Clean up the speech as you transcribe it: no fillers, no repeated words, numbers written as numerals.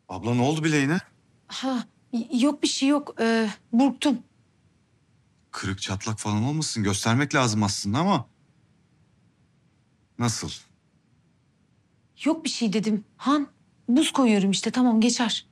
Abla ne oldu bileğine? Ha, yok bir şey yok. Burktum. Kırık çatlak falan olmasın? Göstermek lazım aslında ama. Nasıl? Yok bir şey dedim. Han, buz koyuyorum işte, tamam geçer.